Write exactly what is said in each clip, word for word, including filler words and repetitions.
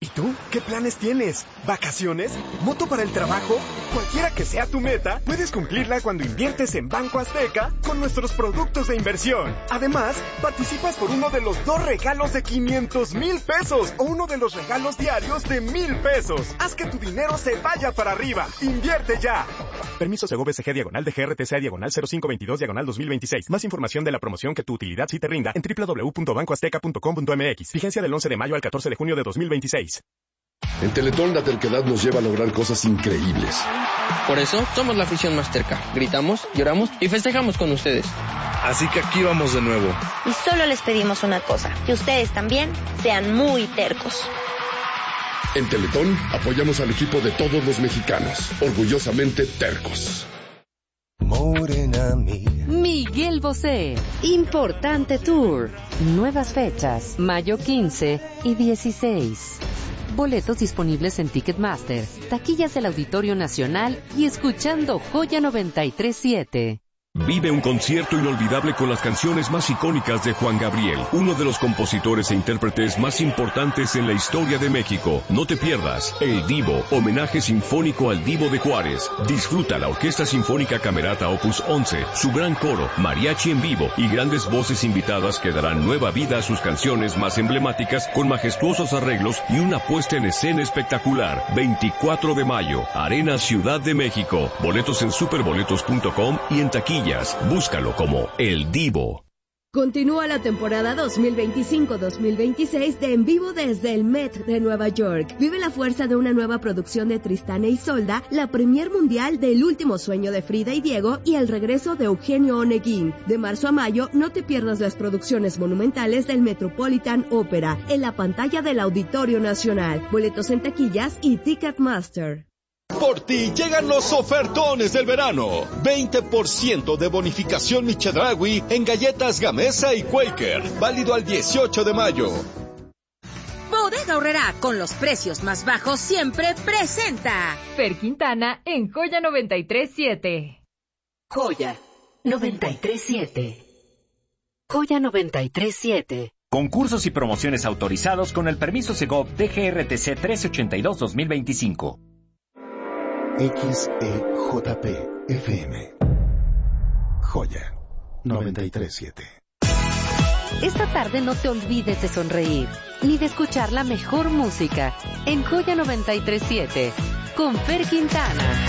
tú? ¿Qué planes tienes? ¿Vacaciones? ¿Moto para el trabajo? Cualquiera que sea tu meta, puedes cumplirla cuando inviertes en Banco Azteca con nuestros productos de inversión. Además, participas por uno de los dos regalos de quinientos mil pesos o uno de los regalos diarios de mil pesos. Haz que tu dinero se vaya para arriba. ¡Invierte ya! Permiso Segov S G diagonal de G R T C diagonal cero cinco veintidós diagonal dos mil veintiséis. Más información de la promoción que tu utilidad sí te rinda en doble u doble u doble u punto banco azteca punto com punto m x. Vigencia del once de mayo al catorce de junio de dos mil veintiséis. En Teletón la terquedad nos lleva a lograr cosas increíbles. Por eso somos la afición más terca. Gritamos, lloramos y festejamos con ustedes. Así que aquí vamos de nuevo. Y solo les pedimos una cosa, que ustedes también sean muy tercos. En Teletón apoyamos al equipo de todos los mexicanos, orgullosamente tercos. Morena mía. Miguel Bosé. Importante Tour. Nuevas fechas, mayo quince y dieciséis. Boletos disponibles en Ticketmaster, taquillas del Auditorio Nacional y escuchando Joya noventa y tres punto siete. Vive un concierto inolvidable con las canciones más icónicas de Juan Gabriel, uno de los compositores e intérpretes más importantes en la historia de México. No te pierdas El Divo, homenaje sinfónico al Divo de Juárez. Disfruta la Orquesta Sinfónica Camerata Opus once, su gran coro, mariachi en vivo y grandes voces invitadas que darán nueva vida a sus canciones más emblemáticas con majestuosos arreglos y una puesta en escena espectacular. veinticuatro de mayo, Arena Ciudad de México. Boletos en superboletos punto com y en taquilla. Búscalo como El Divo. Continúa la temporada dos mil veinticinco dos mil veintiséis de En Vivo desde el Met de Nueva York. Vive la fuerza de una nueva producción de Tristán e Isolda, la premier mundial del Último Sueño de Frida y Diego y el regreso de Eugenio Oneguín. De marzo a mayo, no te pierdas las producciones monumentales del Metropolitan Opera en la pantalla del Auditorio Nacional. Boletos en taquillas y Ticketmaster. Por ti llegan los ofertones del verano. veinte por ciento de bonificación Michedraui en galletas Gamesa y Quaker. Válido al dieciocho de mayo. Bodega Aurrerá, con los precios más bajos siempre, presenta Fer Quintana en Joya noventa y tres punto siete. Joya noventa y tres punto siete. Joya noventa y tres punto siete. Concursos y promociones autorizados con el permiso Segov D G R T C trece ochenta y dos dos mil veinticinco. X E J P F M. Joya noventa y tres punto siete. Esta tarde no te olvides de sonreír, ni de escuchar la mejor música en Joya noventa y tres punto siete, con Fer Quintana.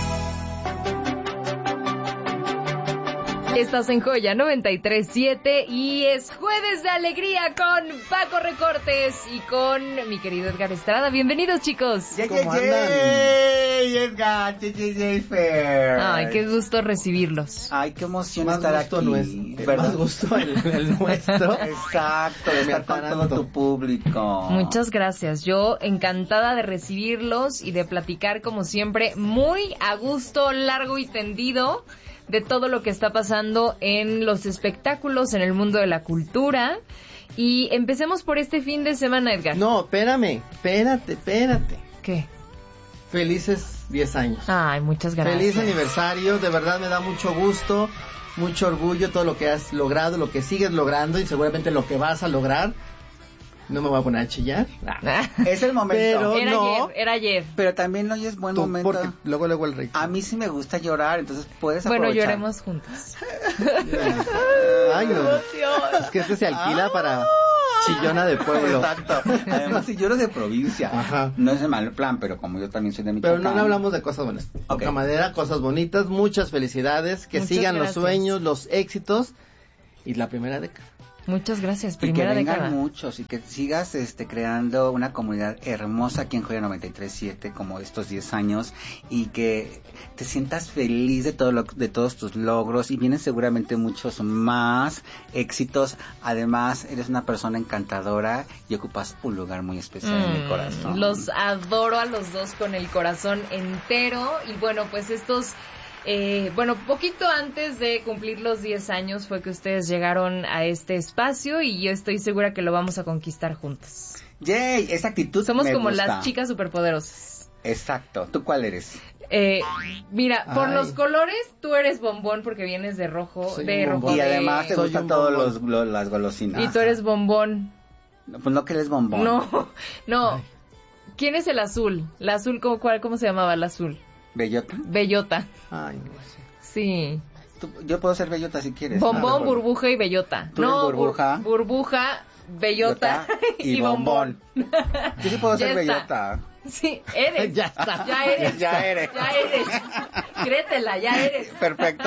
Estás en Joya noventa y tres punto siete y es jueves de alegría con Paco Recortes y con mi querido Edgar Estrada. Bienvenidos, chicos. Yeah, ¿Cómo yeah, andan? Yeah, Edgar, yeah, yeah, yeah, Fer. Ay, qué gusto recibirlos. Ay, qué emoción Más estar gusto aquí. Nuestro, ¿Verdad? más gusto el, el nuestro. Exacto, de estar con todo tu público. Muchas gracias. Yo encantada de recibirlos y de platicar como siempre, muy a gusto, largo y tendido, de todo lo que está pasando en los espectáculos, en el mundo de la cultura. Y empecemos por este fin de semana, Edgar. No, espérame, espérate, espérate. ¿Qué? Felices diez años. Ay, muchas gracias. Feliz aniversario, de verdad me da mucho gusto, mucho orgullo todo lo que has logrado, lo que sigues logrando y seguramente lo que vas a lograr. No me voy a poner a chillar. Es el momento. Pero era no. ayer, era ayer. Pero también hoy es buen Tú, momento. porque luego luego el rey. A mí sí me gusta llorar, entonces puedes Bueno, aprovechar. lloremos juntos. Ay, no. Es que este se alquila para chillona de pueblo. Exacto. Además, si lloro de provincia. Ajá. No es el mal plan, pero como yo también soy de Michoacán. Pero no hablamos de cosas buenas. Poca madera, cosas bonitas, muchas felicidades, que Muchas sigan gracias. los sueños, los éxitos y la primera década. Muchas gracias, Y que primera vengan década. muchos y que sigas este creando una comunidad hermosa aquí en Joya noventa y tres punto siete como estos diez años y que te sientas feliz de todo lo, de todos tus logros y vienen seguramente muchos más éxitos. Además, eres una persona encantadora y ocupas un lugar muy especial mm, en mi corazón. Los adoro a los dos con el corazón entero y bueno, pues estos Eh, bueno, poquito antes de cumplir los diez años fue que ustedes llegaron a este espacio y yo estoy segura que lo vamos a conquistar juntos. ¡Yay! Esa actitud Somos me como gusta. las chicas superpoderosas. Exacto. ¿Tú cuál eres? Eh, mira, por Ay. los colores, tú eres bombón porque vienes de rojo. Soy de rojo Y de... además te gustan todos los, los, las golosinas. Y tú eres bombón. No, pues no que eres bombón. No, no. ¿Quién es el azul? ¿La azul cómo, cuál, cómo se llamaba el azul? ¿Bellota? Bellota. Ay, no sé. Sí. Tú, yo puedo ser Bellota si quieres. Bombón, ah, burbuja y bellota. ¿Tú no, eres burbuja? Bur, burbuja, bellota y, y bombón. bombón. Yo sí puedo ser Bellota. Sí, eres. Ya está. Ya eres. Ya eres. Ya eres. Créetela, ya eres. Perfecto.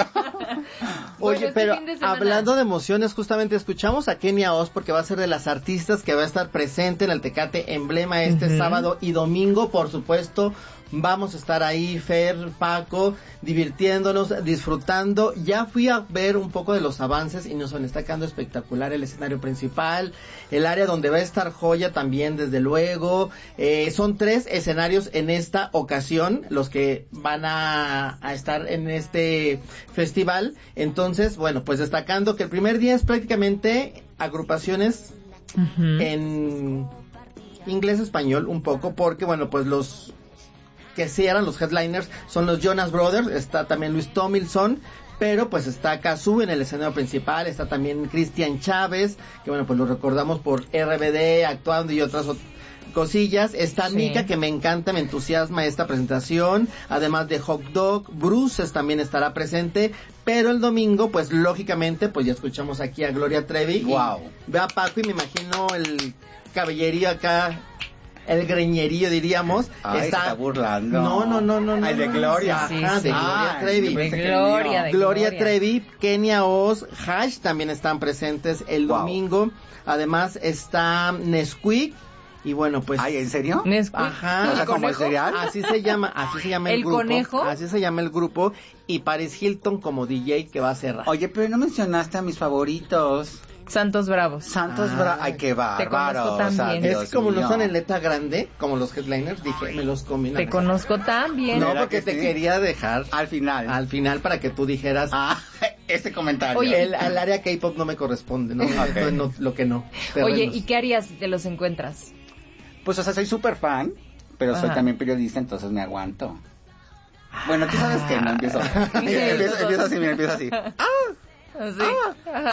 Oye, bueno, pero este de hablando de emociones, justamente escuchamos a Kenia Os porque va a ser de las artistas que va a estar presente en el Tecate Emblema este uh-huh. sábado y domingo, por supuesto. Vamos a estar ahí, Fer, Paco, divirtiéndonos, disfrutando. Ya fui a ver un poco de los avances y nos está quedando espectacular el escenario principal, el área donde va a estar Joya también, desde luego. Eh, son tres escenarios en esta ocasión, los que van a, a estar en este festival. Entonces, bueno, pues destacando que el primer día es prácticamente agrupaciones uh-huh. en inglés-español un poco, porque, bueno, pues los que cierran los headliners son los Jonas Brothers, está también Luis Tomlinson, pero pues está Cazzu en el escenario principal, está también Cristian Chávez, que bueno, pues lo recordamos por R B D actuando y otras cosillas, está sí. Mika, que me encanta, me entusiasma esta presentación, además de Hot Dog, Bruce también estará presente, pero el domingo, pues lógicamente, pues ya escuchamos aquí a Gloria Trevi, wow. Y ve a Paco y me imagino el caballerío acá, el greñerío, diríamos. Ay, está... se está burlando. No, no, no, no. Ay, de Gloria. Sí, sí, Ajá, de ah, Gloria Trevi. De Gloria, de Gloria Gloria. Trevi, Kenia Os, Hash también están presentes el wow. domingo. Además está Nesquik. Y bueno, pues... Ay, ¿en serio? Nesquik. Ajá. O sea, como el cereal. Así se llama, así se llama el, ¿El grupo. ¿El conejo? Así se llama el grupo. Y Paris Hilton como D J que va a cerrar. Oye, pero no mencionaste a mis favoritos. Santos Bravos. Santos ah, Bravos. Ay, qué bárbaro. Te también. Es que como no están en letra grande, como los headliners, dije, me los combino. Te conozco también. No, porque te sí? quería dejar al final. Al final para que tú dijeras. Ah, ese comentario. Oye, el, al área K-pop no me corresponde, ¿no? Okay. no lo que no. Terrenos. Oye, ¿y qué harías si te los encuentras? Pues, o sea, soy súper fan, pero Ajá. soy también periodista, entonces me aguanto. Bueno, tú sabes que no empiezo. empiezo, empiezo así, mira, empiezo así. ¡Ah! Sí. Ah.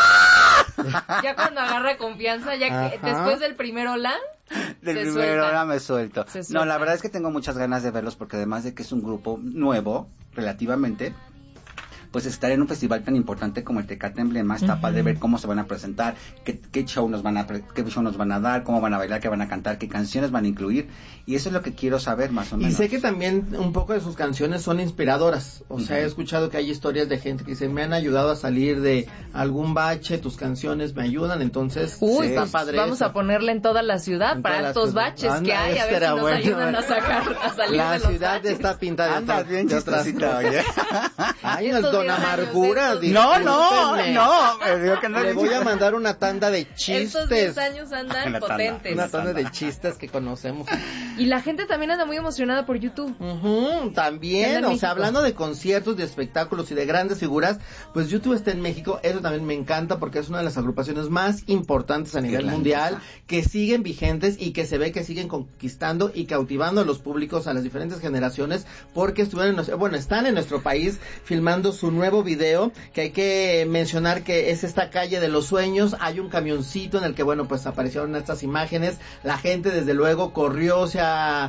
¡Ah! Ya cuando agarra confianza, ya que Ajá. después del primer hola, del primer hola me suelto. No, la verdad es que tengo muchas ganas de verlos porque además de que es un grupo nuevo, relativamente, pues estar en un festival tan importante como el Tecate Emblema está uh-huh. padre ver cómo se van a presentar, qué, qué show nos van a qué show nos van a dar, cómo van a bailar, qué van a cantar, qué canciones van a incluir, y eso es lo que quiero saber más o menos. Y sé que también un poco de sus canciones son inspiradoras, o uh-huh. sea, he escuchado que hay historias de gente que dice, me han ayudado a salir de algún bache, tus canciones me ayudan, entonces Uy, está pues padre vamos eso. a ponerle en toda la ciudad en para estos baches Anda, que hay, a ver si nos bueno. ayudan a sacar, a salir la de los ciudad baches. Está pintada de, Andas bien de otras oye. Ay, no es Don Amargura. No, no, no, me digo que no. Le voy a mandar una tanda de chistes. Estos diez años andan una potentes. Tanda, una tanda de chistes que conocemos. Y la gente también anda muy emocionada por YouTube. Uh-huh, también, o sea, hablando de conciertos, de espectáculos y de grandes figuras, pues YouTube está en México. Eso también me encanta porque es una de las agrupaciones más importantes a nivel mundial, que siguen vigentes y que se ve que siguen conquistando y cautivando a los públicos, a las diferentes generaciones, porque estuvieron, en, bueno, están en nuestro país filmando su nuevo video, que hay que mencionar que es esta calle de los sueños. Hay un camioncito en el que, bueno, pues aparecieron estas imágenes. La gente, desde luego, corrió, se a,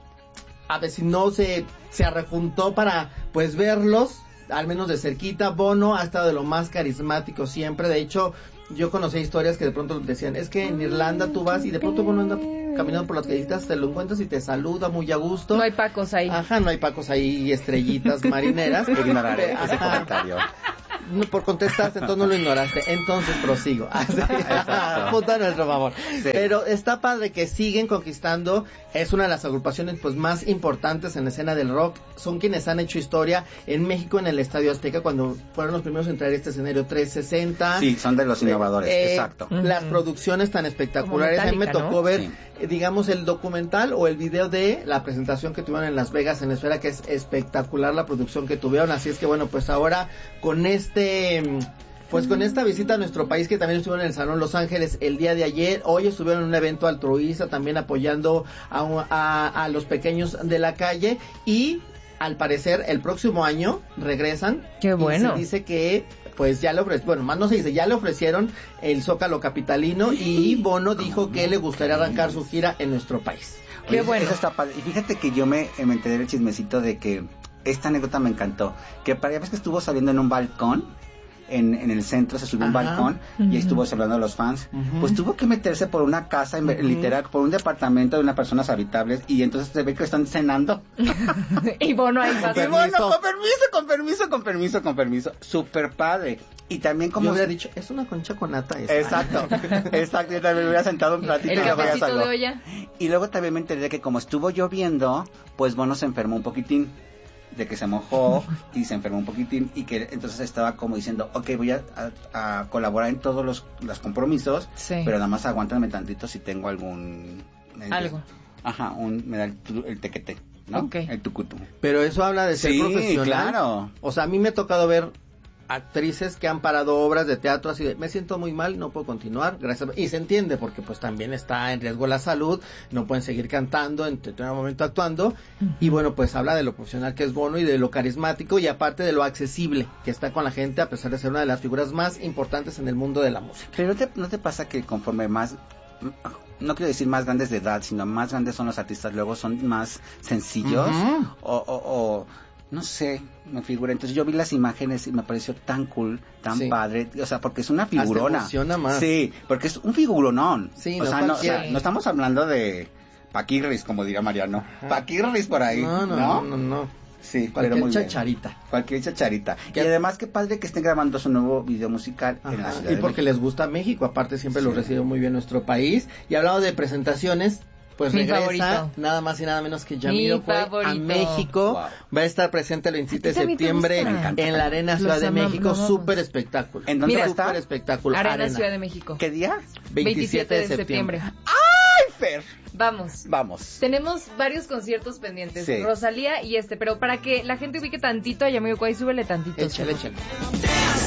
a ver si no se, se arrejuntó para, pues, verlos, al menos de cerquita. Bono ha estado de lo más carismático siempre. De hecho, yo conocí historias que de pronto decían, es que en Irlanda tú vas y de pronto Bono anda caminando por las callecitas, te lo encuentras y te saluda muy a gusto. No hay pacos ahí. Ajá, no hay pacos ahí, estrellitas marineras. Ignoraré ese comentario. No, por contestaste, entonces no lo ignoraste, entonces prosigo. Puta nuestro favor. Sí. Pero está padre que siguen conquistando, es una de las agrupaciones pues más importantes en la escena del rock, son quienes han hecho historia en México en el Estadio Azteca cuando fueron los primeros en traer este escenario trescientos sesenta. Sí, son de los innovadores, eh, exacto. Las uh-huh. producciones tan espectaculares, a mí me tocó ¿no? ver, sí. digamos, el documental o el video de la presentación que tuvieron en Las Vegas en Esfera, que es espectacular la producción que tuvieron, así es que bueno, pues ahora con este pues con esta visita a nuestro país, que también estuvieron en el Salón Los Ángeles el día de ayer, hoy estuvieron en un evento altruista también apoyando a, a, a los pequeños de la calle, y al parecer el próximo año regresan. Qué bueno. Y se dice que pues ya le ofrecieron, bueno, más no se dice, ya le ofrecieron el Zócalo capitalino y Bono dijo que le gustaría arrancar su gira en nuestro país. Qué bueno. Eso está padre. Y fíjate que yo me, me enteré del chismecito de que esta anécdota me encantó, que para ya ves que estuvo saliendo en un balcón, en, en el centro se subió a un balcón uh-huh. y estuvo saludando a los fans, uh-huh. pues tuvo que meterse por una casa, uh-huh. literal, por un departamento de unas personas habitables, y entonces se ve que están cenando. Y Bono ahí va. Y Bono, con permiso, con permiso, con permiso, con permiso. Súper padre. Y también como... Yo hubiera dicho, es una concha con nata esa. Exacto, exacto, yo también me hubiera sentado un ratito. El cafecito de olla. Y luego también me enteré de que como estuvo lloviendo, pues Bono se enfermó un poquitín, de que se mojó y se enfermó un poquitín, y que entonces estaba como diciendo, ok, voy a, a, a colaborar en todos los, los compromisos, sí. pero nada más aguántame tantito si tengo algún... Algo. Ajá, un, me da el, el tequete, ¿no? Okay. El tucutu. Pero eso habla de ser sí, profesional. Claro. O sea, a mí me ha tocado ver actrices que han parado obras de teatro así de, me siento muy mal, no puedo continuar, gracias, y se entiende porque pues también está en riesgo la salud, no pueden seguir cantando, en determinado momento actuando, uh-huh. y bueno, pues habla de lo profesional que es Bono y de lo carismático y aparte de lo accesible que está con la gente a pesar de ser una de las figuras más importantes en el mundo de la música. Pero ¿no te, no te pasa que conforme más, no quiero decir más grandes de edad, sino más grandes son los artistas, luego son más sencillos, uh-huh. o, o, o no sé, me figura. Entonces yo vi las imágenes y me pareció tan cool, tan sí. padre, o sea, porque es una figurona. Hasta emociona más. Sí, porque es un figuronón. Sí, o, no, sea, no, o sea, no estamos hablando de Paquirris, como diría Mariano. Ajá. Paquirris por ahí, no, no, ¿no? No, no, no. Sí, cualquier pero muy chacharita. Bien. Cualquier chacharita. Y además qué padre que estén grabando su nuevo video musical. Ajá. En la ciudad y de porque México. les gusta México, aparte siempre sí. lo recibe muy bien nuestro país. Y hablando de presentaciones, pues Mi regresa favorito. nada más y nada menos que Jamiroquai a México. Wow. Va a estar presente el veintisiete de septiembre en la Arena Ciudad Los de amamos, México. amamos. Súper espectáculo. ¿En dónde Mira, está? Súper espectáculo. Arena, Arena Ciudad de México. ¿Qué día? veintisiete de septiembre. ¡Ay, Fer! Vamos. Vamos. Tenemos varios conciertos pendientes. Sí. Rosalía y este, pero para que la gente ubique tantito a Jamiroquai, súbele tantito. Échale, échale.